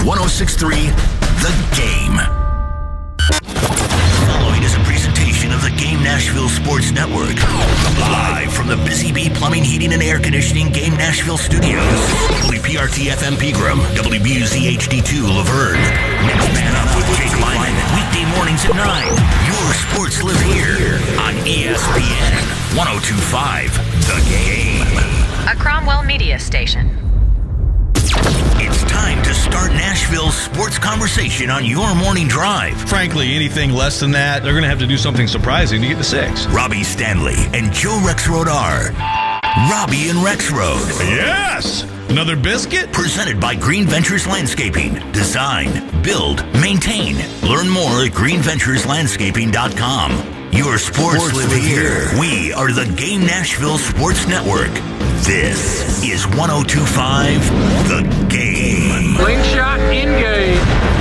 106.3 The Game. Following is a presentation of the Game Nashville Sports Network. Live from the Busy Bee Plumbing, Heating, and Air Conditioning Game Nashville Studios. WPRT FM Pegram, WBUZ HD2 Laverne. Next Man Up with Jake Lyman. Weekday mornings at 9. Your sports live here on ESPN 102.5 The Game. A Cromwell Media Station. It's time to start Nashville's sports conversation on your morning drive. Frankly, anything less than that, they're going to have to do something surprising to get to 6. Robbie Stanley and Joe Rexrode are Robbie and Rexrode. Yes! Another biscuit? Presented by Green Ventures Landscaping. Design, build, maintain. Learn more at greenventureslandscaping.com. Your sports live here. We are the Game Nashville Sports Network. This is 102.5 The Game. Slingshot in-game.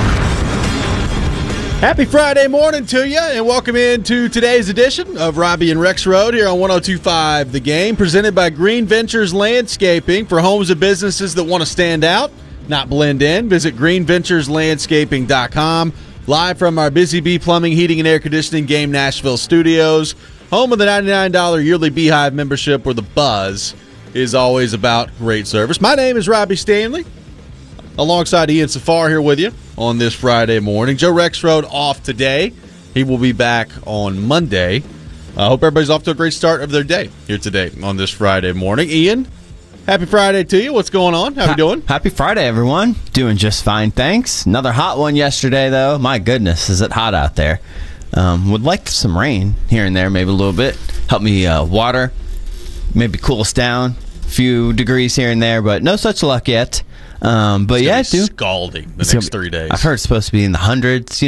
Happy Friday morning to you, and welcome into today's edition of Robbie and Rexrode here on 102.5 The Game, presented by Green Ventures Landscaping for homes and businesses that want to stand out, not blend in. Visit greenventureslandscaping.com. Live from our Busy Bee Plumbing, Heating, and Air Conditioning Game Nashville Studios, home of the $99 yearly Beehive membership where the buzz is always about great service. My name is Robbie Stanley, alongside Ian Safar here with you on this Friday morning. Joe Rexrode off today. He will be back on Monday. I hope everybody's off to a great start of their day here today on this Friday morning. Ian, happy Friday to you. What's going on? How you doing? Happy Friday, everyone. Doing just fine, thanks. Another hot one yesterday, though. My goodness, is it hot out there. Would like some rain here and there, maybe a little bit. Help me water, maybe cool us down. A few degrees here and there, but no such luck yet. But yeah, dude, scalding the next 3 days. I've heard it's supposed to be in the hundreds,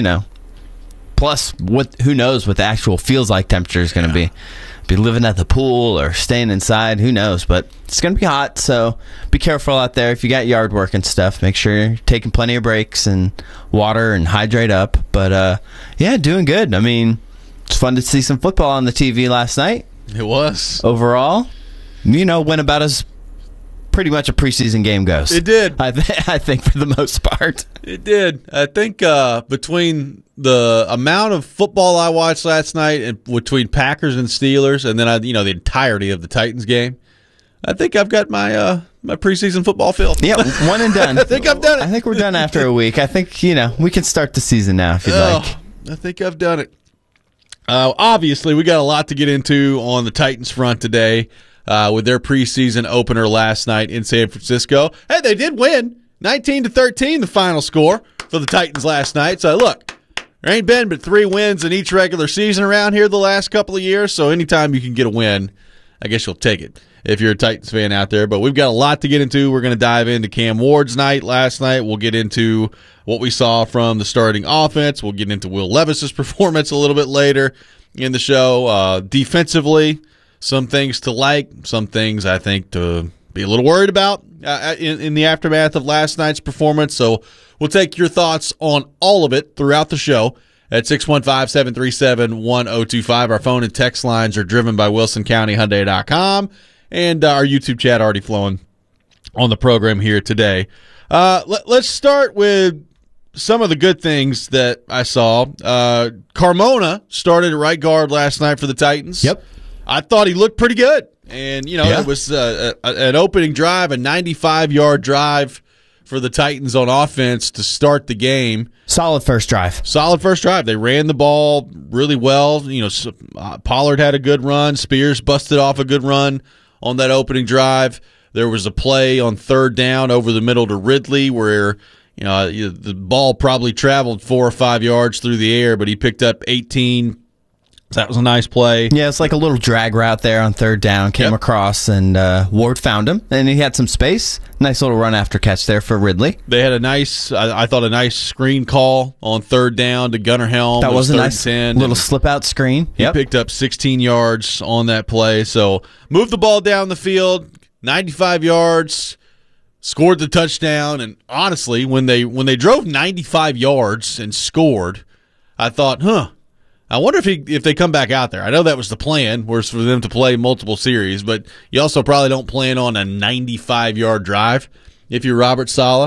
Plus, who knows what the actual feels like temperature is going to be. Be living at the pool or staying inside, who knows? But it's going to be hot, so be careful out there. If you got yard work and stuff, make sure you're taking plenty of breaks and water and hydrate up. But yeah, doing good. I mean, it's fun to see some football on the TV last night. It was. Overall, went about as pretty much a preseason game goes. It did. I think for the most part. It did. I think between the amount of football I watched last night and between Packers and Steelers, and then the entirety of the Titans game, I think I've got my my preseason football filled. Yeah, one and done. I think I've done it. I think we're done after a week. I think we can start the season now if you'd like. I think I've done it. Obviously, we got a lot to get into on the Titans front today with their preseason opener last night in San Francisco. Hey, they did win 19-13, the final score for the Titans last night. So look, there ain't been but 3 wins in each regular season around here the last couple of years. So anytime you can get a win, I guess you'll take it if you're a Titans fan out there. But we've got a lot to get into. We're going to dive into Cam Ward's night last night. We'll get into what we saw from the starting offense. We'll get into Will Levis's performance a little bit later in the show. Defensively, some things to like, some things I think to be a little worried about in the aftermath of last night's performance. So we'll take your thoughts on all of it throughout the show at 615-737-1025. Our phone and text lines are driven by WilsonCountyHyundai.com, and our YouTube chat already flowing on the program here today. Let's start with some of the good things that I saw. Carmona started at right guard last night for the Titans. Yep. I thought he looked pretty good. And, It was an opening drive, a 95-yard drive for the Titans on offense to start the game. Solid first drive. They ran the ball really well. Pollard had a good run. Spears busted off a good run on that opening drive. There was a play on third down over the middle to Ridley where the ball probably traveled 4 or 5 yards through the air, but he picked up 18. That was a nice play. Yeah, it's like a little drag route there on third down. Came across, and Ward found him, and he had some space. Nice little run after catch there for Ridley. They had a nice screen call on third down to Gunnar Helm. That was a nice 10, little slip-out screen. He picked up 16 yards on that play. So moved the ball down the field, 95 yards, scored the touchdown. And honestly, when they drove 95 yards and scored, I thought, I wonder if they come back out there. I know that was the plan, was for them to play multiple series, but you also probably don't plan on a 95-yard drive if you're Robert Saleh.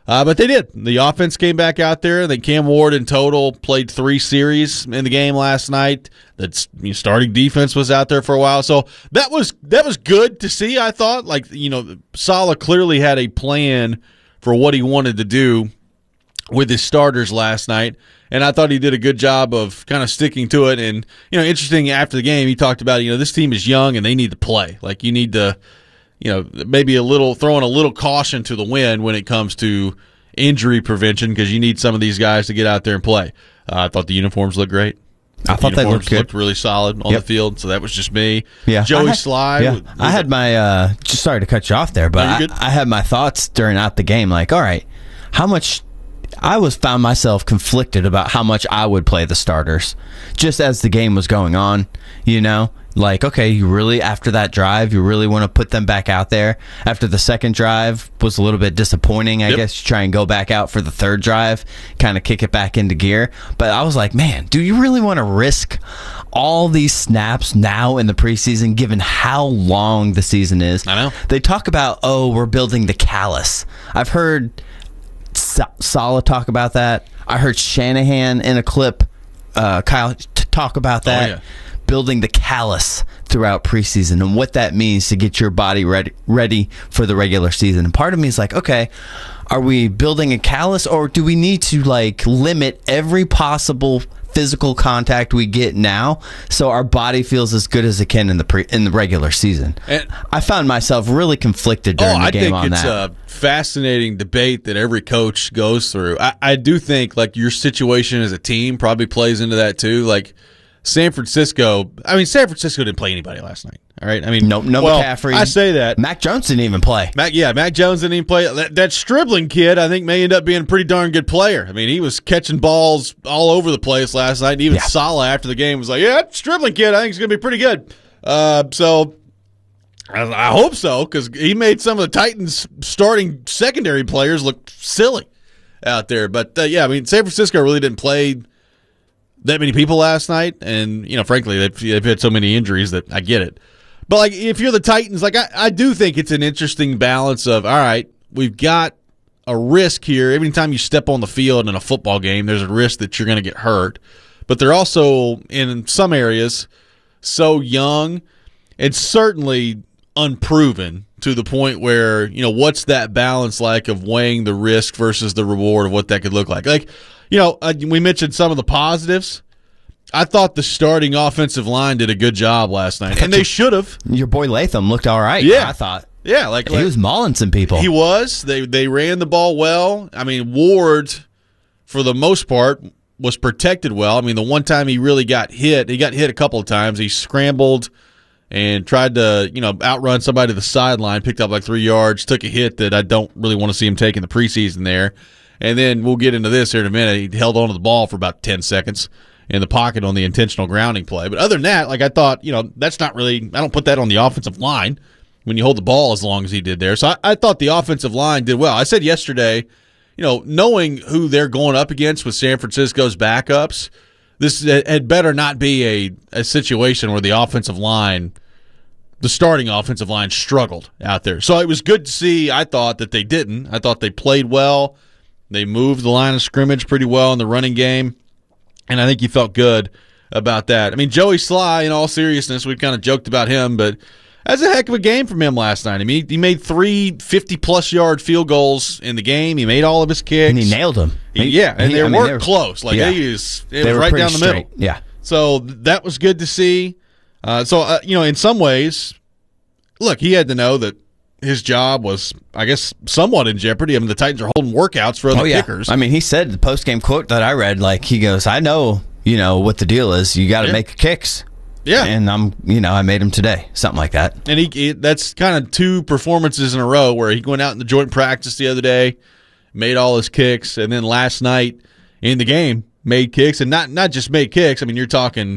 But they did. The offense came back out there. Then Cam Ward in total played 3 series in the game last night. That's starting defense was out there for a while. So that was good to see, I thought. Like, Saleh clearly had a plan for what he wanted to do with his starters last night. And I thought he did a good job of kind of sticking to it. And, interesting, after the game, he talked about, this team is young and they need to play. Like, you need to, maybe throwing a little caution to the wind when it comes to injury prevention, because you need some of these guys to get out there and play. I thought the uniforms looked great. I thought they looked good. Looked really solid on the field, so that was just me. Yeah. Joey Sly. Yeah. I had my, just sorry to cut you off there, but I had my thoughts during the game, like, all right, how much found myself conflicted about how much I would play the starters just as the game was going on, Like, okay, you really, after that drive, you really want to put them back out there. After the second drive was a little bit disappointing, I guess you try and go back out for the third drive, kind of kick it back into gear. But I was like, man, do you really want to risk all these snaps now in the preseason, given how long the season is? I know. They talk about, we're building the callus. I've heard Saleh talk about that. I heard Shanahan in a clip, Kyle, talk about that. Oh, yeah. Building the callus throughout preseason and what that means to get your body ready for the regular season. And part of me is like, okay, are we building a callus, or do we need to limit every possible physical contact we get now so our body feels as good as it can in the regular season? And I found myself really conflicted during the game on that. I think it's a fascinating debate that every coach goes through. I do think your situation as a team probably plays into that too. Like, San Francisco didn't play anybody last night. All right, no McCaffrey. I say that. Mac Jones didn't even play. Mac Jones didn't even play. That Stribling kid, I think, may end up being a pretty darn good player. He was catching balls all over the place last night. And even Saleh after the game was like, "Yeah, that Stribling kid, I think he's going to be pretty good." So I hope so, because he made some of the Titans' starting secondary players look silly out there. But San Francisco really didn't play that many people last night, and frankly, they've had so many injuries that I get it. But if you're the Titans, I do think it's an interesting balance of, all right, we've got a risk here. Every time you step on the field in a football game, there's a risk that you're going to get hurt. But they're also, in some areas, so young and certainly unproven to the point where, what's that balance like of weighing the risk versus the reward of what that could look like? We mentioned some of the positives. I thought the starting offensive line did a good job last night, and they should have. Your boy Latham looked all right. Yeah, I thought. Yeah, he was mauling some people. He was. They ran the ball well. Ward, for the most part, was protected well. The one time he really got hit a couple of times. He scrambled and tried to, outrun somebody to the sideline, picked up 3 yards, took a hit that I don't really want to see him take in the preseason there. And then we'll get into this here in a minute. He held onto the ball for about 10 seconds in the pocket on the intentional grounding play. But other than that, I thought, that's not really – I don't put that on the offensive line when you hold the ball as long as he did there. So I thought the offensive line did well. I said yesterday, knowing who they're going up against with San Francisco's backups, this had better not be a situation where the offensive line – the starting offensive line struggled out there. So it was good to see, I thought, that they didn't. I thought they played well. They moved the line of scrimmage pretty well in the running game, and I think you felt good about that. Joey Sly, in all seriousness, we've kind of joked about him, but that's a heck of a game from him last night. He made 3 50-plus yard field goals in the game. He made all of his kicks. And he nailed them. They weren't close. It was right down the middle. Yeah. So that was good to see. In some ways, look, he had to know that his job was, I guess, somewhat in jeopardy. The Titans are holding workouts for other kickers. He said the post-game quote that I read, he goes, I know, what the deal is. You got to make kicks. Yeah. And I made him today. Something like that. And he that's kind of 2 performances in a row where he went out in the joint practice the other day, made all his kicks, and then last night in the game made kicks. And not just made kicks. You're talking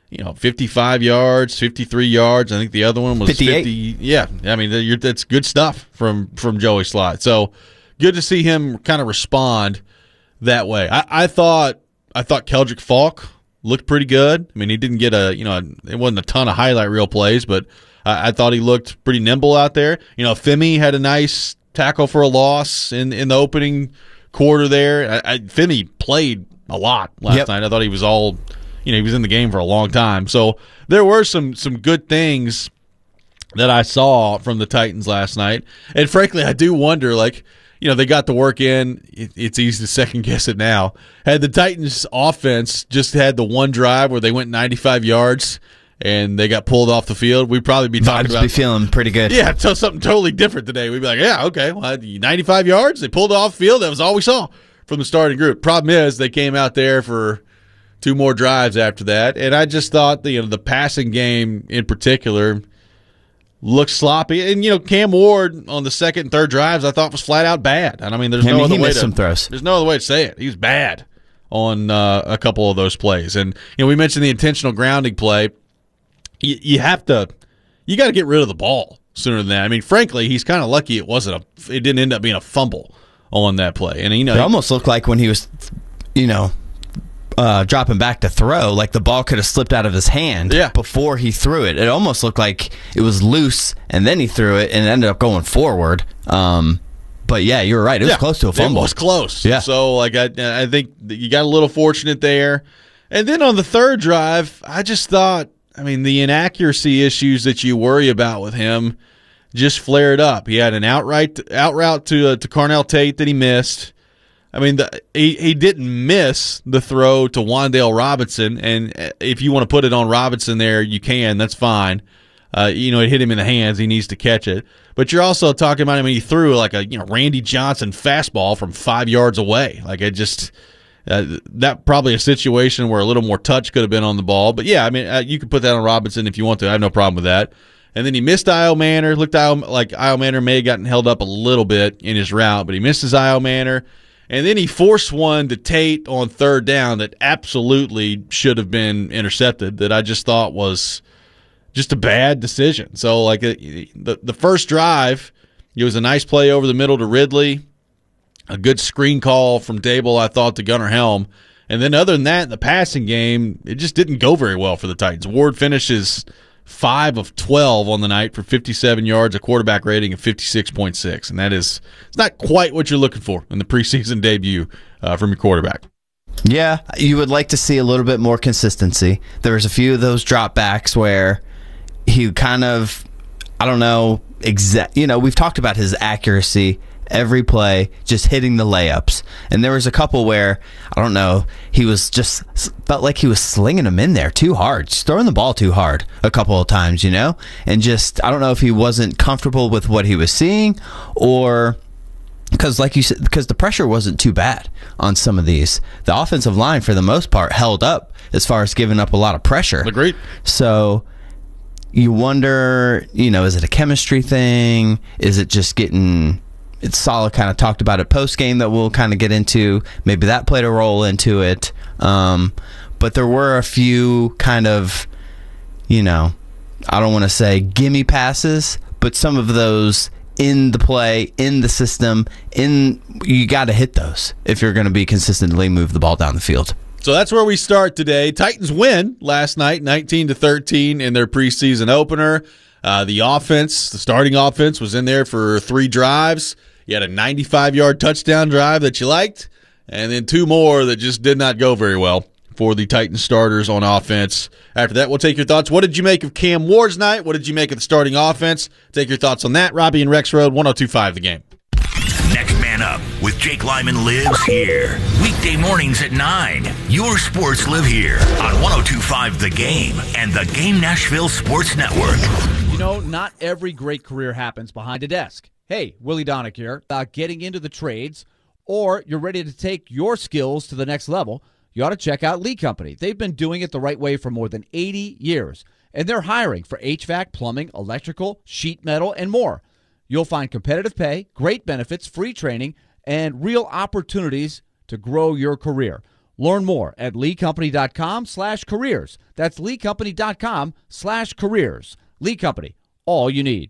55 yards, 53 yards. I think the other one was 58. 50. Yeah, that's good stuff from Joey Sly. So good to see him kind of respond that way. I thought Keldrick Falk looked pretty good. He didn't get it wasn't a ton of highlight reel plays, but I thought he looked pretty nimble out there. Femi had a nice tackle for a loss in the opening quarter there. Finney played a lot last night. I thought he was he was in the game for a long time. So there were some good things that I saw from the Titans last night. And frankly, I do wonder, they got the work in. It's easy to second guess it now. Had the Titans offense just had the one drive where they went 95 yards and they got pulled off the field, we'd probably be talking about. Be feeling pretty good. Yeah, so something totally different today. We'd be like, yeah, okay, well, 95 yards, they pulled off the field. That was all we saw from the starting group. Problem is, they came out there for 2 more drives after that, and I just thought the passing game in particular looked sloppy. And Cam Ward on the second and third drives, I thought was flat out bad. And there's no other way some throws. There's no other way to say it. He was bad on a couple of those plays. And we mentioned the intentional grounding play. You got to get rid of the ball sooner than that. Frankly, he's kind of lucky it didn't end up being a fumble on that play. And it almost looked like when he was, dropping back to throw, like the ball could have slipped out of his hand before he threw it. It almost looked like it was loose, and then he threw it, and it ended up going forward. But yeah, you're right. It was close to a fumble. It was close. Yeah. So I think you got a little fortunate there. And then on the third drive, I just thought, the inaccuracy issues that you worry about with him just flared up. He had an out route to Carnell Tate that he missed. He didn't miss the throw to Wan'Dale Robinson, and if you want to put it on Robinson there, you can. That's fine. It hit him in the hands. He needs to catch it. But you're also talking about he threw like a Randy Johnson fastball from 5 yards away. That probably a situation where a little more touch could have been on the ball. But yeah, you could put that on Robinson if you want to. I have no problem with that. And then he missed Io Manor. Looked like Io Manor may have gotten held up a little bit in his route, but he missed his Io Manor. And then he forced one to Tate on third down that absolutely should have been intercepted, that I just thought was just a bad decision. So, the first drive, it was a nice play over the middle to Ridley, a good screen call from Dable, I thought, to Gunnar Helm. And then other than that, in the passing game, it just didn't go very well for the Titans. Ward finishes 5 of 12 on the night for 57 yards, a quarterback rating of 56.6. And it's not quite what you're looking for in the preseason debut from your quarterback. Yeah, you would like to see a little bit more consistency. There was a few of those dropbacks where he kind of, I don't know, we've talked about his accuracy every play, just hitting the layups. And there was a couple where, I don't know, he was just felt like he was slinging them in there too hard, just throwing the ball too hard a couple of times, and just, I don't know if he wasn't comfortable with what he was seeing, or because like you said, because the pressure wasn't too bad on some of these. The offensive line, for the most part, held up as far as giving up a lot of pressure. Agreed. So you wonder, is it a chemistry thing? Is it just getting... It's Saleh kind of talked about it post-game that we'll kind of get into. Maybe that played a role into it. But there were a few kind of, I don't want to say gimme passes, but some of those in the play, in the system, you got to hit those if you're going to be consistently move the ball down the field. So that's where we start today. Titans win last night, 19-13 in their preseason opener. The starting offense was in there for 3 drives. You had a 95-yard touchdown drive that you liked, and then 2 more that just did not go very well for the Titans starters on offense. After that, we'll take your thoughts. What did you make of Cam Ward's night? What did you make of the starting offense? Take your thoughts on that. Robbie and Rex Road, 102.5 The Game. Next Man Up with Jake Lyman lives here. Weekday mornings at 9. Your sports live here on 102.5 The Game and the Game Nashville Sports Network. Not every great career happens behind a desk. Hey, Willie Donick here. About getting into the trades, or you're ready to take your skills to the next level, you ought to check out Lee Company. They've been doing it the right way for more than 80 years, and they're hiring for HVAC, plumbing, electrical, sheet metal, and more. You'll find competitive pay, great benefits, free training, and real opportunities to grow your career. Learn more at leecompany.com/careers. That's leecompany.com/careers. Lee Company, all you need.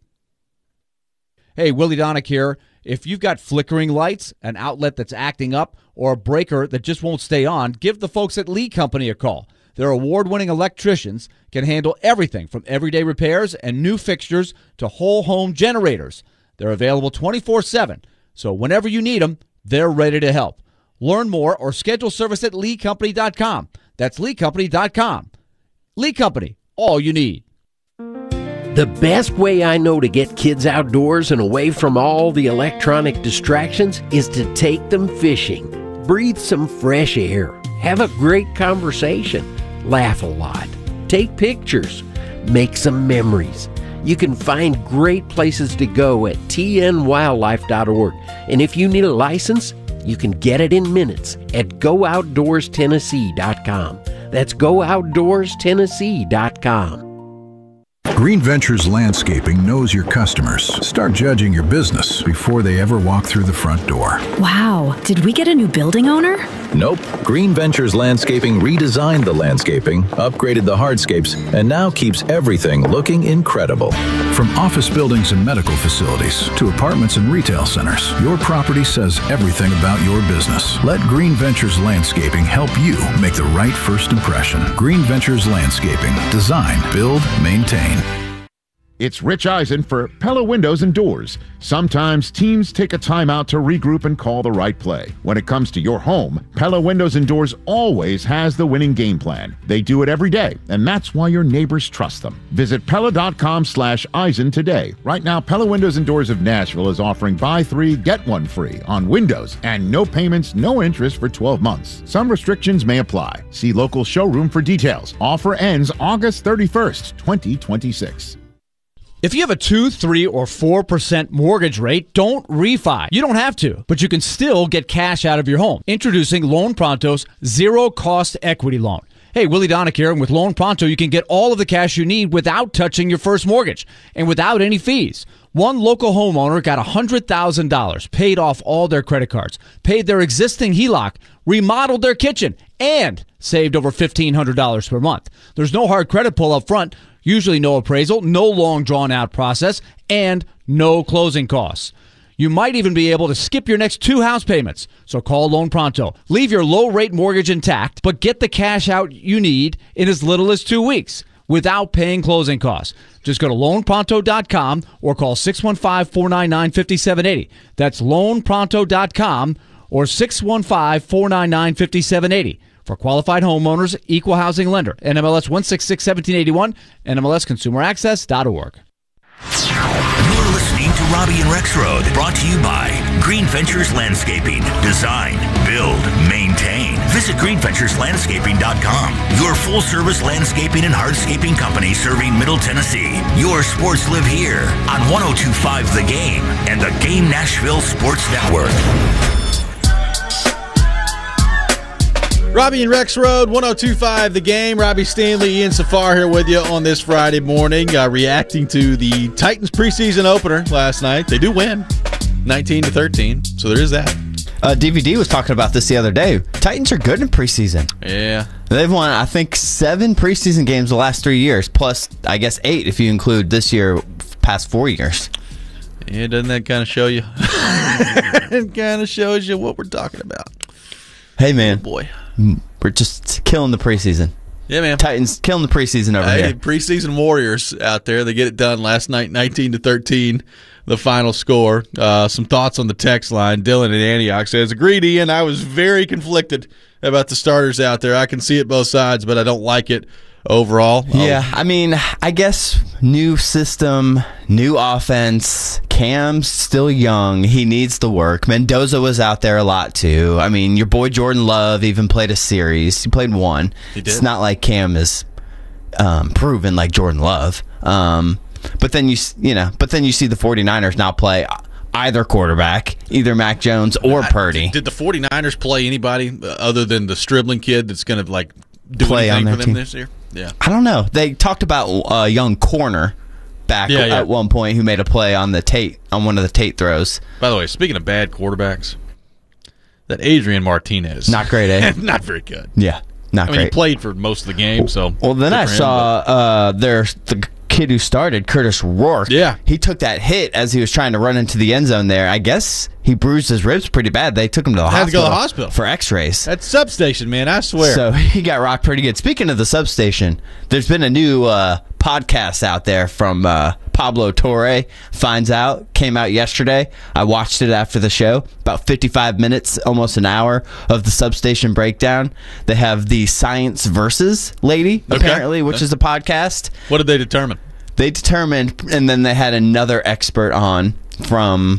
Hey, Willie Donick here. If you've got flickering lights, an outlet that's acting up, or a breaker that just won't stay on, give the folks at Lee Company a call. Their award-winning electricians can handle everything from everyday repairs and new fixtures to whole home generators. They're available 24/7, so whenever you need them, they're ready to help. Learn more or schedule service at LeeCompany.com. That's LeeCompany.com. Lee Company, all you need. The best way I know to get kids outdoors and away from all the electronic distractions is to take them fishing. Breathe some fresh air. Have a great conversation. Laugh a lot. Take pictures. Make some memories. You can find great places to go at tnwildlife.org. And if you need a license, you can get it in minutes at GoOutdoorsTennessee.com. That's GoOutdoorsTennessee.com. Green Ventures Landscaping knows your customers. Start judging your business before they ever walk through the front door. Wow, did we get a new building owner? Nope. Green Ventures Landscaping redesigned the landscaping, upgraded the hardscapes, and now keeps everything looking incredible. From office buildings and medical facilities to apartments and retail centers, your property says everything about your business. Let Green Ventures Landscaping help you make the right first impression. Green Ventures Landscaping. Design, build, maintain. It's Rich Eisen for Pella Windows and Doors. Sometimes teams take a timeout to regroup and call the right play. When it comes to your home, Pella Windows and Doors always has the winning game plan. They do it every day, and that's why your neighbors trust them. Visit Pella.com/Eisen today. Right now, Pella Windows and Doors of Nashville is offering buy 3, get 1 free on windows and no payments, no interest for 12 months. Some restrictions may apply. See local showroom for details. Offer ends August 31st, 2026. If you have a 2, 3, or 4% mortgage rate, don't refi. You don't have to, but you can still get cash out of your home. Introducing Loan Pronto's zero-cost equity loan. Hey, Willie Donick here, and with Loan Pronto, you can get all of the cash you need without touching your first mortgage and without any fees. One local homeowner got $100,000, paid off all their credit cards, paid their existing HELOC, remodeled their kitchen, and saved over $1,500 per month. There's no hard credit pull up front, usually no appraisal, no long drawn-out process, and no closing costs. You might even be able to skip your next 2 house payments. So call Loan Pronto. Leave your low-rate mortgage intact, but get the cash out you need in as little as 2 weeks without paying closing costs. Just go to loanpronto.com or call 615-499-5780. That's loanpronto.com or 615-499-5780. For qualified homeowners, equal housing lender. NMLS 1661781, NMLSconsumeraccess.org. You're listening to Robbie and Rexroad, brought to you by Green Ventures Landscaping. Design, build, maintain. Visit greenventureslandscaping.com. Your full-service landscaping and hardscaping company serving Middle Tennessee. Your sports live here on 102.5 The Game and the Game Nashville Sports Network. Robbie and Rexroad, 102.5 The Game. Robbie Stanley, Ian Safar here with you on this Friday morning, reacting to the Titans preseason opener last night. They do win, 19-13, so there is that. DVD was talking about this the other day. Titans are good in preseason. Yeah. They've won, I think, 7 preseason games the last 3 years, plus, I guess, 8 if you include this year, past 4 years. Yeah, doesn't that kind of show you? It kind of shows you what we're talking about. Hey, man. Oh, boy. We're just killing the preseason. Yeah, man. Titans killing the preseason over here. Preseason warriors out there. They get it done last night, 19-13, the final score. Some thoughts on the text line. Dylan in Antioch says, agreed, Ian. I was very conflicted about the starters out there. I can see it both sides, but I don't like it overall. Yeah, I mean, I guess new system, new offense. Cam's still young. He needs the work. Mendoza was out there a lot, too. I mean, your boy Jordan Love even played a series. He played 1. He did. It's not like Cam is proven like Jordan Love. But then you see the 49ers now play either quarterback, either Mac Jones or Purdy. Did the 49ers play anybody other than the Stribling kid that's going to like do play anything on for them team this year? Yeah. I don't know. They talked about a young corner back at one point who made a play on one of the Tate throws. By the way, speaking of bad quarterbacks, that Adrian Martinez, not great, eh? Not very good. Yeah, not great. He played for most of the game, so. Well, then I saw the kid who started, Curtis Rourke. Yeah, he took that hit as he was trying to run into the end zone there. I guess he bruised his ribs pretty bad. They took him to the hospital. Had to go to the hospital for X-rays. That's substation, man. I swear. So he got rocked pretty good. Speaking of the substation, there's been a new podcast out there from Pablo Torre Finds Out. Came out yesterday. I watched it after the show. About 55 minutes, almost an hour of the Substation Breakdown. They have the Science Versus lady, apparently, which is a podcast. What did they determine? They determined, and then they had another expert on from,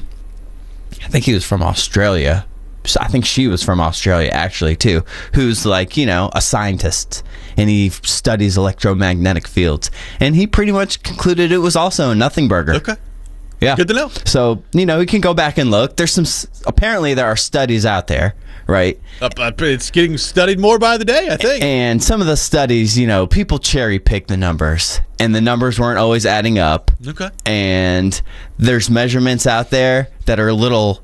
I think he was from Australia. I think she was from Australia, actually, too, who's like, a scientist, and he studies electromagnetic fields. And he pretty much concluded it was also a nothing burger. Okay. Yeah. Good to know. So, we can go back and look. There's apparently there are studies out there, right? It's getting studied more by the day, I think. And some of the studies, people cherry pick the numbers, and the numbers weren't always adding up. Okay. And there's measurements out there that are a little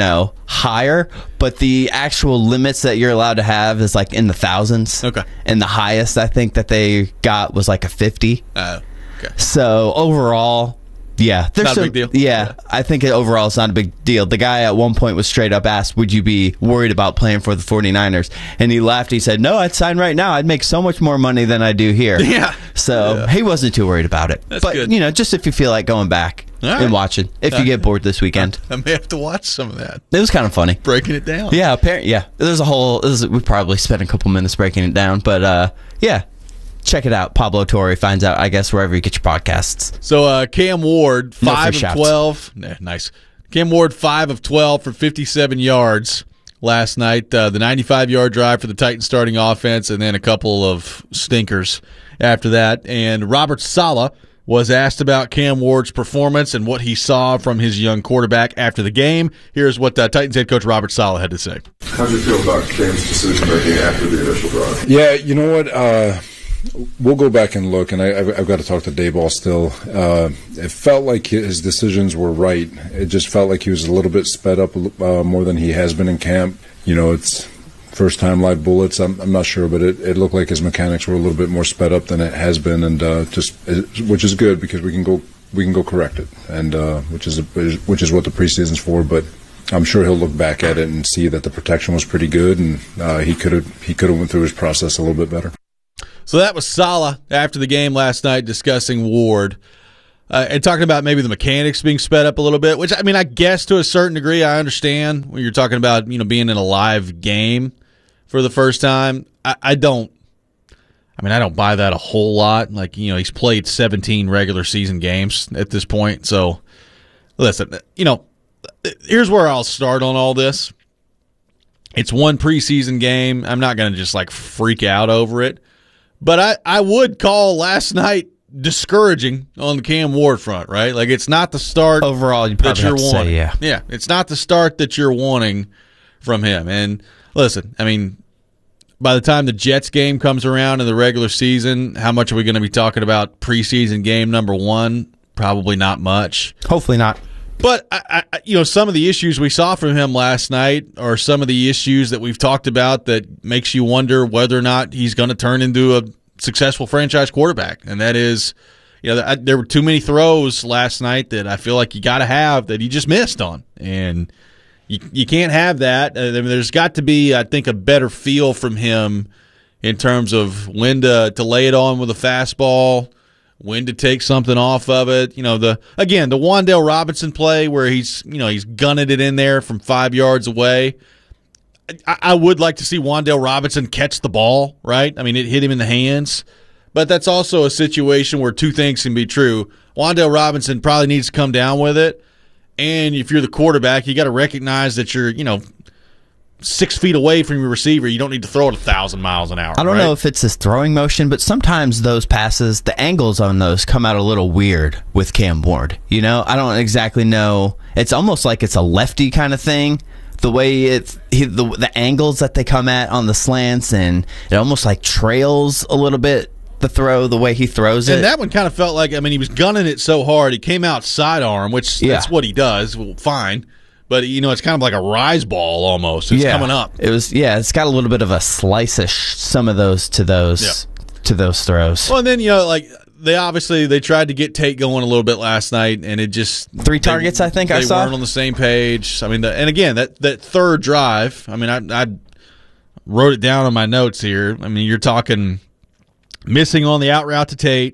higher, but the actual limits that you're allowed to have is like in the thousands. Okay. And the highest I think that they got was like a 50. Okay. So overall, yeah, there's not a big deal. Yeah, I think overall it's not a big deal. The guy at one point was straight up asked, would you be worried about playing for the 49ers? And he laughed. He said, no, I'd sign right now. I'd make so much more money than I do here. Yeah. So he wasn't too worried about it. That's but, good. just if you feel like going back right. and watching, if you get bored this weekend. I may have to watch some of that. It was kind of funny. Breaking it down. Yeah, there's we probably spent a couple minutes breaking it down, but yeah. Check it out. Pablo Torre Finds Out, I guess, wherever you get your podcasts. So Cam Ward, 5 No of 12. Nice. Cam Ward, 5 of 12 for 57 yards last night. The 95-yard drive for the Titans starting offense, and then a couple of stinkers after that. And Robert Saleh was asked about Cam Ward's performance and what he saw from his young quarterback after the game. Here's what Titans head coach Robert Saleh had to say. How do you feel about Cam's decision-making after the initial drive? Yeah, you know what? We'll go back and look, and I've got to talk to Daboll still. It felt like his decisions were right. It just felt like he was a little bit sped up more than he has been in camp. It's first time live bullets. I'm not sure, but it looked like his mechanics were a little bit more sped up than it has been, and which is good because we can go correct it, and which is what the preseason's for. But I'm sure he'll look back at it and see that the protection was pretty good, and he could have went through his process a little bit better. So that was Saleh after the game last night discussing Ward and talking about maybe the mechanics being sped up a little bit, which, I guess to a certain degree I understand when you're talking about, being in a live game for the first time. I don't buy that a whole lot. Like, he's played 17 regular season games at this point. So, listen, here's where I'll start on all this. It's one preseason game. I'm not going to just, freak out over it. But I would call last night discouraging on the Cam Ward front, right? Like, it's not the start overall that you're wanting. Say, yeah, it's not the start that you're wanting from him. And listen, by the time the Jets game comes around in the regular season, how much are we going to be talking about preseason game number 1? Probably not much. Hopefully not. But, some of the issues we saw from him last night are some of the issues that we've talked about that makes you wonder whether or not he's going to turn into a successful franchise quarterback. And that is, there were too many throws last night that I feel like you got to have that he just missed on. And you can't have that. There's got to be, I think, a better feel from him in terms of when to lay it on with a fastball, when to take something off of it. The Wan'Dale Robinson play where he's gunning it in there from 5 yards away. I would like to see Wan'Dale Robinson catch the ball, right? It hit him in the hands. But that's also a situation where two things can be true. Wan'Dale Robinson probably needs to come down with it. And if you're the quarterback, you got to recognize that you're, 6 feet away from your receiver. You don't need to throw it 1,000 miles an hour. I don't know if it's his throwing motion, but sometimes those passes, the angles on those come out a little weird with Cam Ward. I don't exactly know. It's almost like it's a lefty kind of thing. The way the angles that they come at on the slants, and it almost like trails a little bit the throw, the way he throws it. And that one kind of felt like, he was gunning it so hard. He came out sidearm, which that's what he does. Well, fine. But, it's kind of like a rise ball almost. It's coming up. It's got a little bit of a slice-ish, some of those to those throws. Well, and then, they tried to get Tate going a little bit last night, and it just 3 targets. I think I saw. They weren't on the same page. And again, that third drive. I wrote it down on my notes here. You're talking missing on the out route to Tate,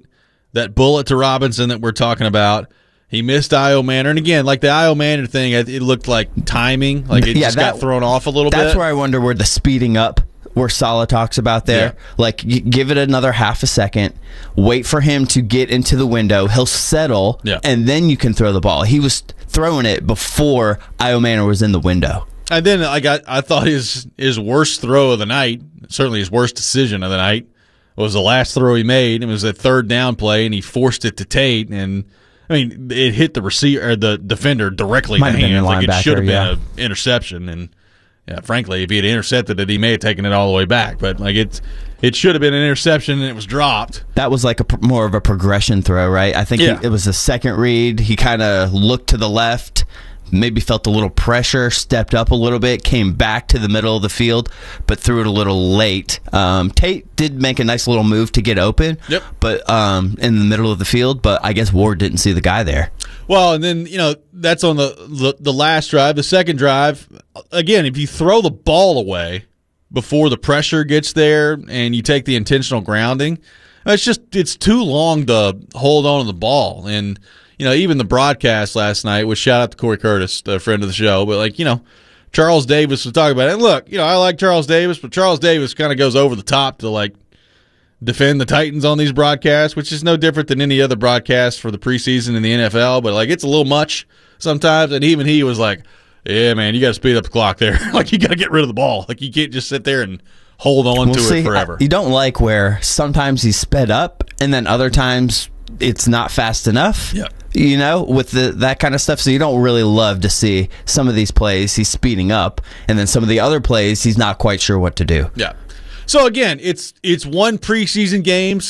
that bullet to Robinson that we're talking about. He missed Io Manor. And again, like the Io Manor thing, it looked like timing. Like it just got thrown off a little bit. That's where I wonder where the speeding up, where Saleh talks about there. Yeah. Like, give it another half a second. Wait for him to get into the window. He'll settle, and then you can throw the ball. He was throwing it before Io Manor was in the window. And then I thought his worst throw of the night, certainly his worst decision of the night, was the last throw he made. It was a third down play, and he forced it to Tate, and I mean, it hit the receiver or the defender directly in the hands. Like it should have been an interception, and frankly, if he had intercepted it, he may have taken it all the way back. But like it should have been an interception, and it was dropped. That was like more of a progression throw, right? I think it was a second read. He kind of looked to the left, maybe felt a little pressure, stepped up a little bit, came back to the middle of the field, but threw it a little late. Tate did make a nice little move to get open, but in the middle of the field, but I guess Ward didn't see the guy there. Well, and then, that's on the last drive. The second drive, again, if you throw the ball away before the pressure gets there and you take the intentional grounding, it's too long to hold on to the ball. And even the broadcast last night, which shout out to Corey Curtis, a friend of the show, but Charles Davis was talking about it. And look, I like Charles Davis, but Charles Davis kind of goes over the top to defend the Titans on these broadcasts, which is no different than any other broadcast for the preseason in the NFL. But it's a little much sometimes. And even he was like, "Yeah, man, you got to speed up the clock there. You got to get rid of the ball. You can't just sit there and hold on to it forever." You don't like where sometimes he's sped up, and then other times it's not fast enough. Yeah. With that kind of stuff. So you don't really love to see some of these plays he's speeding up, and then some of the other plays he's not quite sure what to do. Yeah. So again, it's one preseason game,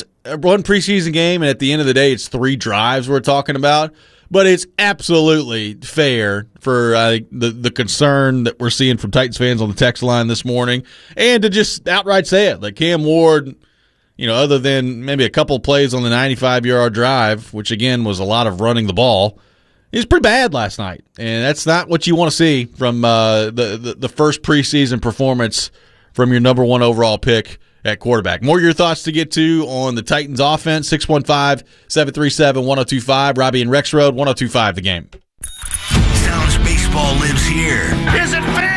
and at the end of the day, it's 3 drives we're talking about. But it's absolutely fair for the concern that we're seeing from Titans fans on the text line this morning, and to just outright say it. Like Cam Ward, other than maybe a couple plays on the 95-yard drive, which again was a lot of running the ball, he was pretty bad last night, and that's not what you want to see from the first preseason performance from your number 1 overall pick at quarterback. More of your thoughts to get to on the Titans offense, 615-737-1025. Robbie and Rex Road, 1025 The Game. Sounds baseball lives here. Is it fair?